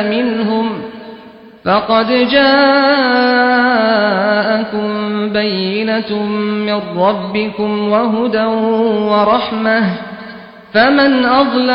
منهم فقد جاءكم بينة من ربكم وهدى ورحمة فمن أظلم